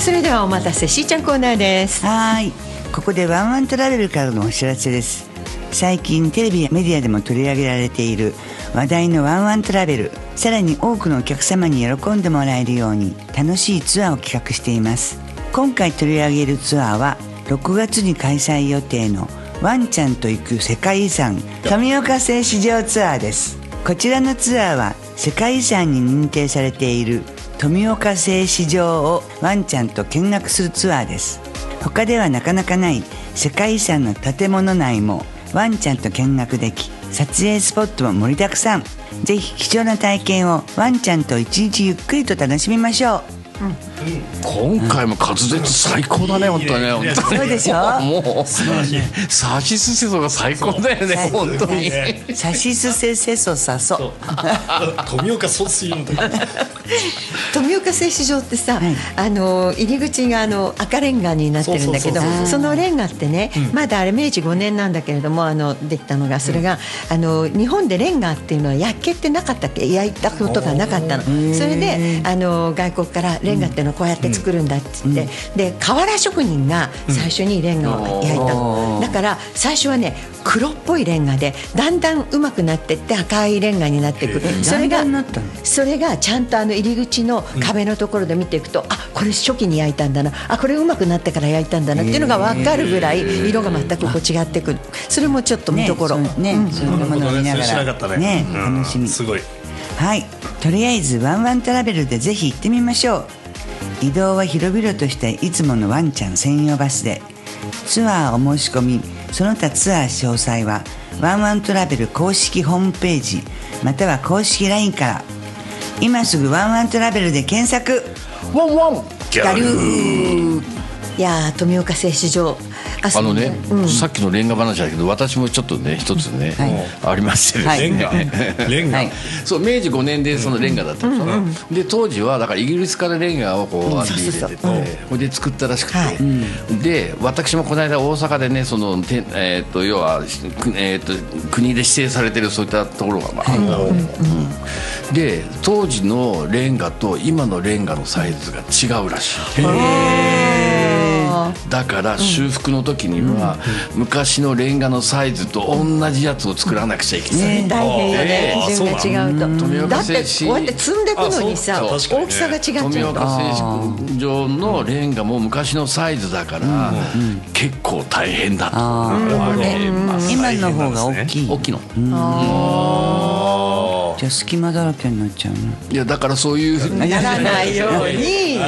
それではお待たせ、しーちゃんコーナーです。 はい、ここでワンワントラベルからのお知らせです。最近テレビやメディアでも取り上げられている話題のワンワントラベル、さらに多くのお客様に喜んでもらえるように楽しいツアーを企画しています。今回取り上げるツアーは6月に開催予定のワンちゃんと行く世界遺産富岡製糸場ツアーです。こちらのツアーは世界遺産に認定されている富岡製糸場をワンちゃんと見学するツアーです。他ではなかなかない世界遺産の建物内もワンちゃんと見学でき、撮影スポットも盛りだくさん。ぜひ貴重な体験をワンちゃんと一日ゆっくりと楽しみましょう。 今回も滑舌最高だね、本当にね。本当にそうでしょ。 もうさしすせそが最高だよね、本当に。 さしすせせそさそ。 富岡ソスインとか。 富岡製糸場ってさ、入り口が赤レンガになってるんだけど、そのレンガってね、まだあれ明治5年なんだけれどもできたのが、それが日本でレンガっていうのは焼けてなかったっけ、焼いたことがなかったの。それで外国からレンガっていうのをこうやって作るんだって言って、で瓦職人が最初にレンガを焼いたの。だから最初はね黒っぽいレンガで、だんだん上手くなってって赤いレンガになっていく。それがちゃんと入り口の壁のところで見ていくと、あ、これ初期に焼いたんだな、あ、これ上手くなってから焼いたんだなっていうのが分かるぐらい色が全くこう違ってくる。それもちょっと見どころね。そういうものを見ながらね、楽しみ。 すごい。 はい、とりあえずワンワントラベルでぜひ行ってみましょう。移動は広々としたいつものワンちゃん専用バスで。ツアーお申し込み、その他ツアー詳細はワンワントラベル公式ホームページまたは公式 LINE から。今すぐワンワントラベルで検索。 ワンワンギャルー。 いや富岡製糸場、 さっきのレンガ話だけど、私もちょっとね一つね、ありましてですね、 レンガ、 そう明治5年でそのレンガだったんですよ。で当時はだからイギリスからレンガをこう仕入れてて、これで作ったらしくて、で私もこの間大阪でね、その要は国で指定されてるそういったところがあるので、当時のレンガと今のレンガのサイズが違うらしい。だから修復の時には昔のレンガのサイズと同じやつを作らなくちゃいけない。 大変よね、基準が違うと。だってこうやって積んでいくのにさ、大きさが違っちゃう。 富岡製糸場のレンガも昔のサイズだから結構大変だと。 今の方が大きい。 大きいの。 じゃあ隙間だらけになっちゃうの。 いやだからそういうふうにならないように。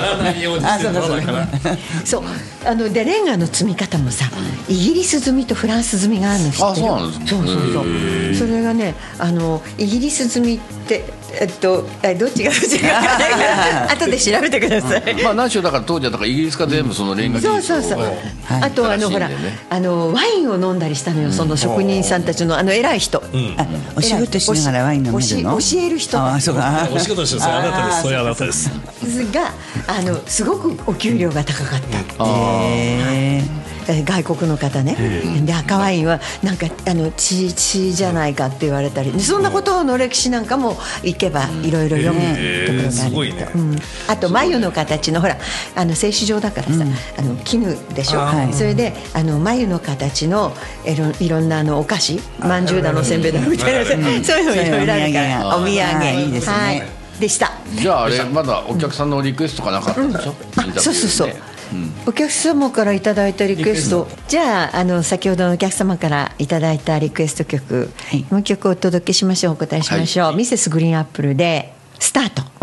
そうでレンガの積み方もさ、イギリス積みとフランス積みがあるの知ってる？ そうなんですか。 そうそれがね、イギリス積みってどっちが後で調べてください。 まあ何しろだから当時はだからイギリスから全部そのレンガ技術を。 あとほらワインを飲んだりしたのよ、その職人さんたちの偉い人。 お仕事しながらワイン飲めるの？ 教える人。 お仕事してあなたです。そういうあなたです。 がすごくお給料が高かった。外国の方ね。で赤ワインはなんか血じゃないかって言われたり、そんなことの歴史なんかも行けばいろいろ読むところがあるけど、あと眉の形のほら製糸場だからさ、絹でしょ。それで眉の形のいろんなお菓子、まんじゅうだのせんべいだのみたいな、そういうのいろいろあるからお土産いいですね。でした。 じゃああれまだお客さんのリクエストがなかったんでしょ？ そう。お客様からいただいたリクエスト、じゃあ先ほどのお客様からいただいたリクエスト曲、もう一曲お届けしましょう。お答えしましょう。ミセスグリーンアップルでスタート。